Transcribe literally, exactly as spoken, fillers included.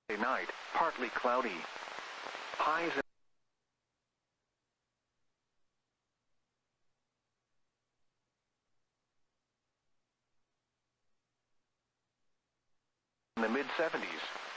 Night, partly cloudy. Highs in the mid seventies.